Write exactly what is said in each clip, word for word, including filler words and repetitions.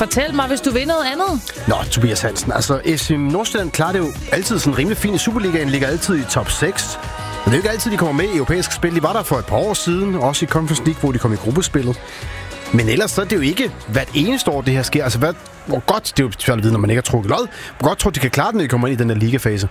Fortæl mig, hvis du vil noget andet. Nå, Tobias Hansen, altså F C Nordsjælland klarer det jo altid sådan rimelig fint i Superligaen, ligger altid i top seks. Men det er jo ikke altid, de kommer med i europæiske spil. De var der for et par år siden, også i Conference League, hvor de kom i gruppespillet. Men ellers så er det jo ikke hvert eneste år, det her sker. Altså, hvad, hvor godt, det er jo svært at vide, når man ikke har trukket lod, hvor godt tror de kan klare den, når de kommer ind i den her ligafase?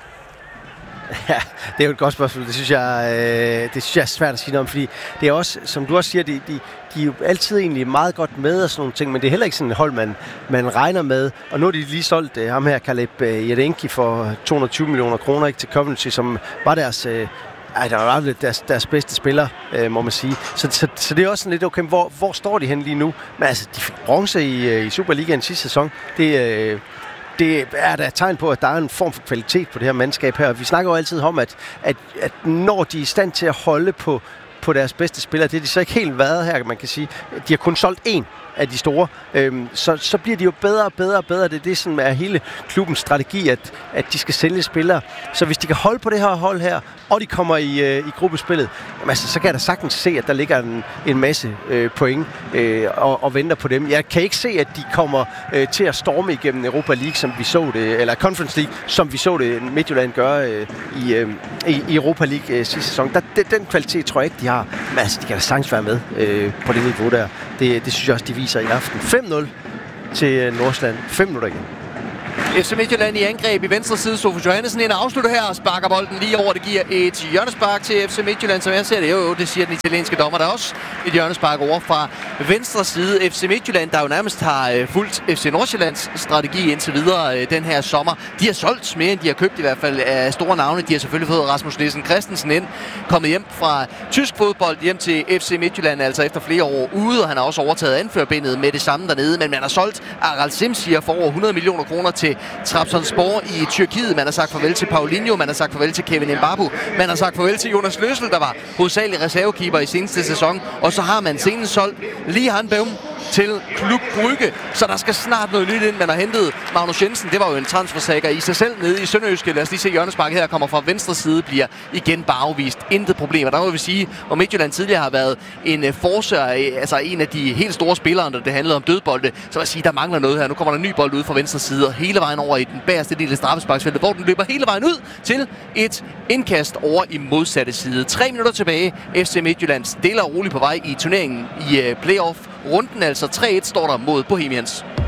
Ja, det er jo et godt spørgsmål. Det synes jeg, øh, det synes jeg er svært at sige noget om, fordi det er også, som du også siger, de, de, de er jo altid egentlig meget godt med og sådan nogle ting, men det er heller ikke sådan et hold, man, man regner med. Og nu har de lige solgt øh, ham her, Caleb øh, Jedenki, for to hundrede og tyve millioner kroner ikke, til Coventry, som var deres... Øh, Ej, der var vel deres, deres bedste spiller, øh, må man sige. Så, så, så det er også sådan lidt, okay, hvor, hvor står de hen lige nu? Men altså, de fik bronze i, i Superligaen sidste sæson. Det, øh, det er da et tegn på, at der er en form for kvalitet på det her mandskab her. Vi snakker jo altid om, at, at, at når de er i stand til at holde på, på deres bedste spillere, det er de så ikke helt været her, man kan sige. De har kun solgt én af de store, øhm, så, så bliver de jo bedre og bedre og bedre. Det er det, som er hele klubbens strategi, at, at de skal sælge spillere. Så hvis de kan holde på det her hold her, og de kommer i, øh, i gruppespillet, jamen, altså, så kan jeg da sagtens se, at der ligger en, en masse øh, point øh, og, og venter på dem. Jeg kan ikke se, at de kommer øh, til at storme igennem Europa League, som vi så det, eller Conference League, som vi så det Midtjylland gøre øh, i, øh, i, i Europa League øh, sidste sæson. Der, den, den kvalitet tror jeg ikke, de har. Men altså, de kan da sagtens være med øh, på det niveau der. Det, det synes jeg også, de viser i aften. fem nul til Nordsjælland. fem minutter igen. F C Midtjylland i angreb i venstre side. Sofus Johannessen ind og afslutter her og sparker bolden lige over. Det giver et hjørnespark til F C Midtjylland, som jeg ser det. Jo, jo, det siger den italienske dommer. Der er også et hjørnespark over fra venstre side. F C Midtjylland, der jo nærmest har fulgt F C Nordsjællands strategi indtil videre den her sommer. De har solgt mere, end de har købt i hvert fald af store navne. De har selvfølgelig fået Rasmus Nielsen Christensen ind. Kommet hjem fra tysk fodbold hjem til F C Midtjylland, altså efter flere år ude. Og han har også overtaget anførbindet med det samme dernede. Men man har solgt Aral Simsier for over hundrede millioner kroner til Trabzonspor i Tyrkiet. Man har sagt farvel til Paulinho, man har sagt farvel til Kevin Mbabu, man har sagt farvel til Jonas Løssel, der var hovedsagelig reservekeeper i seneste sæson. Og så har man senest solgt lige Hanbeum til Klub Brygge, så der skal snart noget nyt ind. Man har hentet Magnus Jensen, det var jo en transfersager i sig selv nede i Sønderjyske. Lad os lige se hjørnesparket her, kommer fra venstre side, bliver igen bare afvist. Intet problem. Og der må vi sige, at Midtjylland tidligere har været en forser, altså en af de helt store spillere, når det handlede om dødbolde, så vil jeg sige, der mangler noget her. Nu kommer der en ny bold ud fra venstre side, og hele vejen over i den bagerste del af straffesparksfeltet, hvor den løber hele vejen ud til et indkast over i modsatte side. Tre minutter tilbage. F C Midtjylland stille og roligt på vej i turneringen i playoff. Runden altså tre et står der mod Bohemians.